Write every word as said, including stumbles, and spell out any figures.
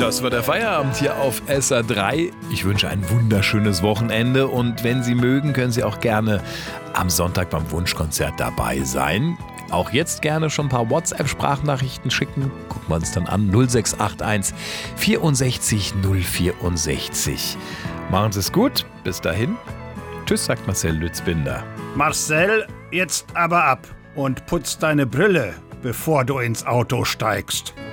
Das war der Feierabend hier auf S R drei. Ich wünsche ein wunderschönes Wochenende und wenn Sie mögen, können Sie auch gerne am Sonntag beim Wunschkonzert dabei sein. Auch jetzt gerne schon ein paar WhatsApp-Sprachnachrichten schicken. Gucken wir uns dann an. null sechs acht eins vierundsechzig null vierundsechzig. Machen Sie es gut. Bis dahin. Tschüss, sagt Marcel Lützbinder. Marcel, jetzt aber ab und putz deine Brille, bevor du ins Auto steigst.